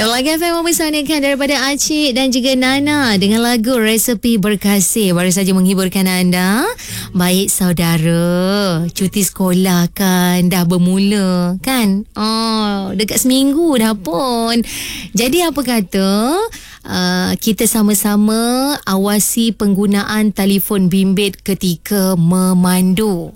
Baik, Melaka FM mempersanakan daripada Acik dan juga Nana dengan lagu Resepi Berkasih. Baru saja menghiburkan anda. Baik saudara, cuti sekolah kan dah bermula kan? Dekat seminggu dah pun. Jadi apa kata, kita sama-sama awasi penggunaan telefon bimbit ketika memandu.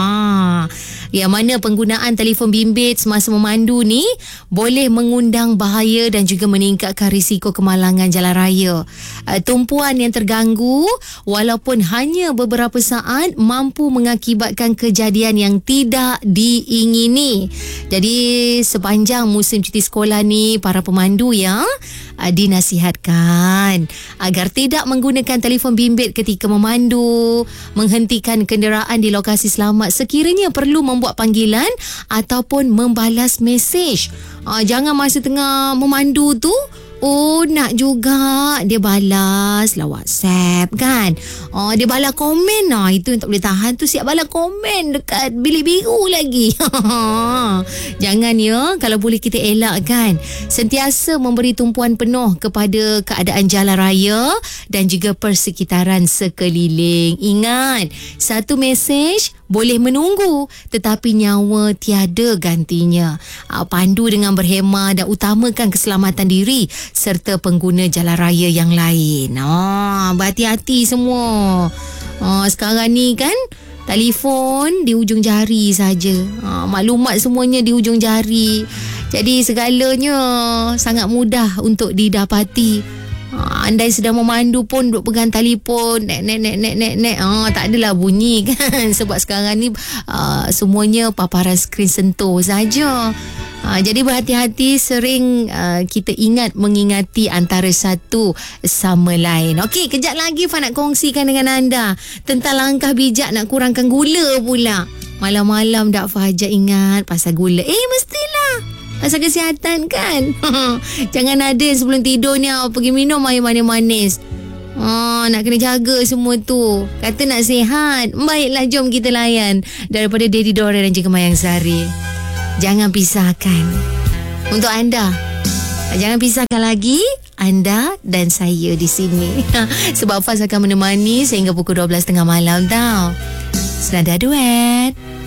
Yang mana penggunaan telefon bimbit semasa memandu ni boleh mengundang bahaya dan juga meningkatkan risiko kemalangan jalan raya. Tumpuan yang terganggu walaupun hanya beberapa saat mampu mengakibatkan kejadian yang tidak diingini. Jadi sepanjang musim cuti sekolah ni, para pemandu ya dinasihatkan agar tidak menggunakan telefon bimbit ketika memandu, menghentikan kenderaan di lokasi selamat sekiranya perlu membuat panggilan ataupun membalas mesej. Jangan masa tengah memandu tu nak juga dia balas lah WhatsApp kan. Dia balas komen itu yang tak boleh tahan tu, siap balas komen dekat bilik biru lagi. Jangan ya, kalau boleh kita elakkan. Sentiasa memberi tumpuan penuh kepada keadaan jalan raya dan juga persekitaran sekeliling. Ingat, satu mesej boleh menunggu tetapi nyawa tiada gantinya. Pandu dengan berhemah dan utamakan keselamatan diri serta pengguna jalan raya yang lain. Berhati-hati semua. Sekarang ni kan telefon di hujung jari saja. Maklumat semuanya di hujung jari. Jadi segalanya sangat mudah untuk didapati. Andai sedang memandu pun duk pegang telefon, nek. Tak adalah bunyi kan. Sebab sekarang ni semuanya paparan skrin sentuh saja. Jadi berhati-hati, sering kita mengingati antara satu sama lain. Okey, kejap lagi Fah nak kongsikan dengan anda tentang langkah bijak nak kurangkan gula pula. Malam-malam dak Fah ajak ingat pasal gula. Mestilah pasal kesihatan kan. Jangan ada sebelum tidur ni pergi minum air manis-manis. Nak kena jaga semua tu. Kata nak sihat. Baiklah, jom kita layan daripada Daddy Dora dan juga Mayang Sari. Jangan pisahkan. Untuk anda, jangan pisahkan lagi anda dan saya di sini. Sebab Faz akan menemani sehingga pukul 12.30 malam tau. Senada duet.